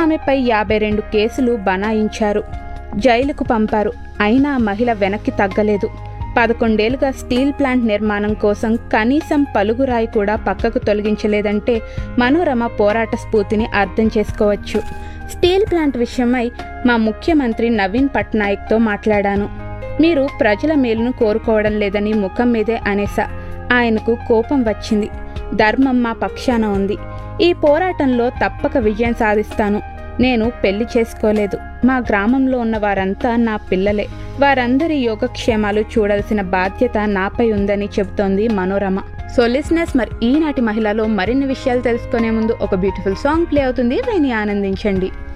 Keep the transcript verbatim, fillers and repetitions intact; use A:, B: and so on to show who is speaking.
A: ఆమెపై యాభై రెండు కేసులు బనాయించారు, జైలుకు పంపారు. అయినా మహిళ వెనక్కి తగ్గలేదు. పదకొండేళ్లుగా స్టీల్ ప్లాంట్ నిర్మాణం కోసం కనీసం పలుగురాయి కూడా పక్కకు తొలగించలేదంటే మనోరమ పోరాట స్ఫూర్తిని అర్థం చేసుకోవచ్చు. స్టీల్ ప్లాంట్ విషయమై మా ముఖ్యమంత్రి నవీన్ పట్నాయక్తో మాట్లాడాను. మీరు ప్రజల మేలును కోరుకోవడం లేదని ముఖం మీదే అనేసా. ఆయనకు కోపం వచ్చింది. ధర్మం మా పక్షాన ఉంది. ఈ పోరాటంలో తప్పక విజయం సాధిస్తాను. నేను పెళ్లి చేసుకోలేదు. మా గ్రామంలో ఉన్న వారంతా నా పిల్లలే. వారందరి యోగక్షేమాలు చూడాల్సిన బాధ్యత నాపై ఉందని చెబుతోంది మనోరమ. సో లిసనర్స్, మరి ఈనాటి మహిళలో మరిన్ని విషయాలు తెలుసుకునే ముందు ఒక బ్యూటిఫుల్ సాంగ్ ప్లే అవుతుంది, విని ఆనందించండి.